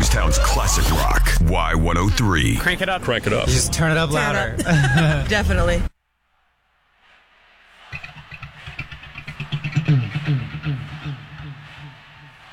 Jonestown's classic rock. Y103. Crank it up. Crank it up. Just turn it up louder. Definitely.